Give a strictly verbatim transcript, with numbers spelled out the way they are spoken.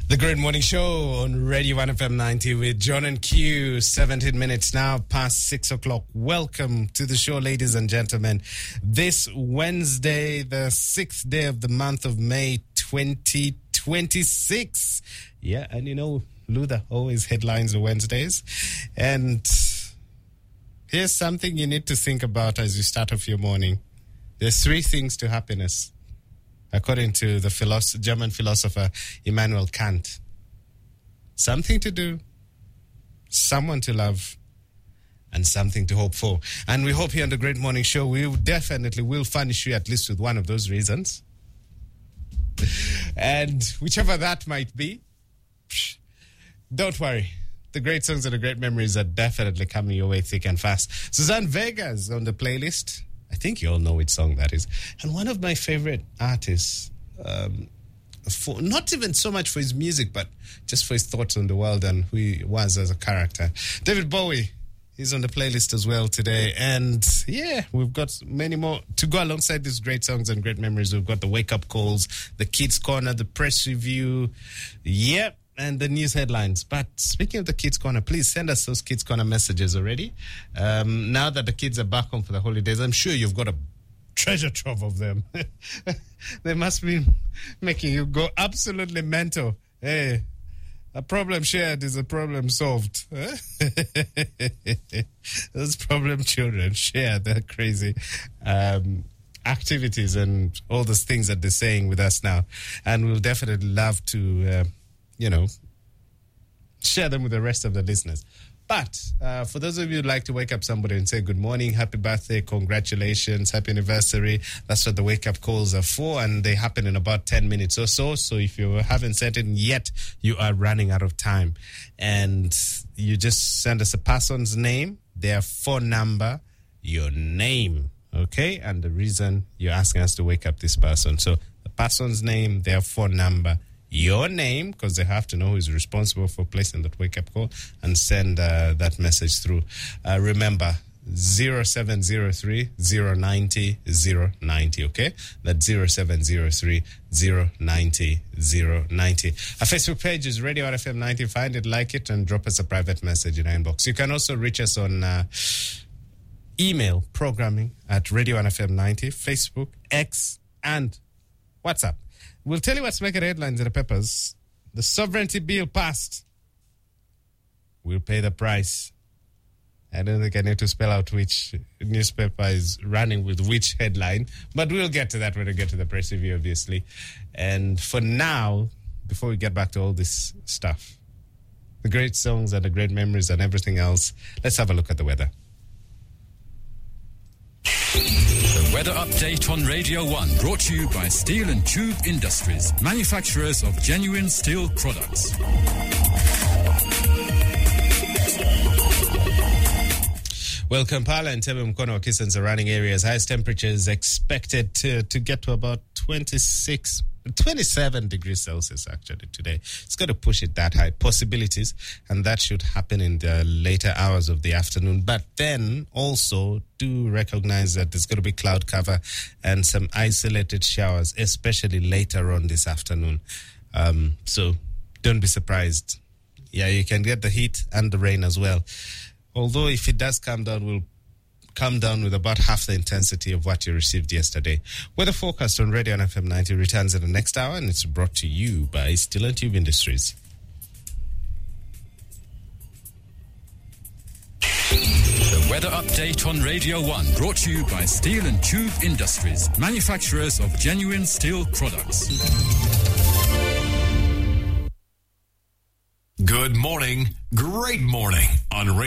The Great Morning Show on Radio one F M ninety with John and Q. seventeen minutes now past six o'clock. Welcome to the show, ladies and gentlemen. This Wednesday, the sixth day of the month of May, twenty twenty-six. Yeah, and you know, Luther always headlines on Wednesdays. And here's something you need to think about as you start off your morning. There's three things to happiness, according to the philosopher, German philosopher Immanuel Kant. Something to do, someone to love, and something to hope for. And we hope here on the Great Morning Show, we definitely will furnish you at least with one of those reasons. And whichever that might be, don't worry. The great songs and the great memories are definitely coming your way thick and fast. Suzanne Vega is on the playlist. I think you all know which song that is. And one of my favorite artists, um, for not even so much for his music, but just for his thoughts on the world and who he was as a character. David Bowie is on the playlist as well today. And yeah, we've got many more to go alongside these great songs and great memories. We've got the wake-up calls, the Kids Corner, the press review. Yep. And the news headlines. But speaking of the Kids Corner, please send us those Kids Corner messages already. Um, now that the kids are back home for the holidays, I'm sure you've got a treasure trove of them. They must be making you go absolutely mental. Hey, a problem shared is a problem solved. Those problem children share their crazy um, activities and all those things that they're saying with us now. And we'll definitely love to... Uh, you know, share them with the rest of the listeners. But uh, for those of you who'd like to wake up somebody and say good morning, happy birthday, congratulations, happy anniversary, that's what the wake-up calls are for, and they happen in about ten minutes or so. So if you haven't sent it yet, you are running out of time. And you just send us a person's name, their phone number, your name, okay? And the reason you're asking us to wake up this person. So the person's name, their phone number, your name, because they have to know who is responsible for placing that wake-up call, and send uh, that message through. Uh, remember, zero seven zero three, zero nine zero, zero nine zero, okay? That's zero seven zero three, zero nine zero, zero nine zero. Our Facebook page is Radio one F M ninety. Find it, like it, and drop us a private message in our inbox. You can also reach us on uh, email, programming at Radio one F M ninety, Facebook, X, and WhatsApp. We'll tell you what's making headlines in the papers. The sovereignty bill passed. We'll pay the price. I don't think I need to spell out which newspaper is running with which headline, but we'll get to that when we get to the press review, obviously. And for now, before we get back to all this stuff, the great songs and the great memories and everything else, let's have a look at the weather. The weather update on Radio one, brought to you by Steel and Tube Industries, manufacturers of genuine steel products. Well, Kampala and Tebe Mkono, Kisii and surrounding areas, highest temperatures expected to, to get to about twenty-six, twenty-seven degrees Celsius actually today. It's got to push it that high. Possibilities, and that should happen in the later hours of the afternoon. But then also do recognize that there's going to be cloud cover and some isolated showers, especially later on this afternoon. Um, so don't be surprised. Yeah, you can get the heat and the rain as well. Although if it does come down, we'll come down with about half the intensity of what you received yesterday. Weather forecast on Radio one F M ninety returns in the next hour, and it's brought to you by Steel and Tube Industries. The weather update on Radio one, brought to you by Steel and Tube Industries, manufacturers of genuine steel products. Good morning, great morning on Radio